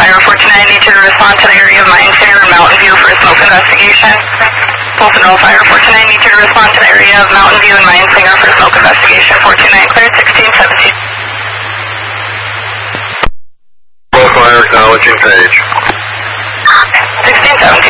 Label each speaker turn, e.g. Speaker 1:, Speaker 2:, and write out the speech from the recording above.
Speaker 1: Fire 49, I need you to respond to the area of Mine Singer and Mountain View for a smoke investigation. Bolton Fire 49, I need you to respond to the area of Mountain View and Mine Singer for a smoke investigation. 429 clear, 1617.
Speaker 2: Fire acknowledging page.
Speaker 1: 1617.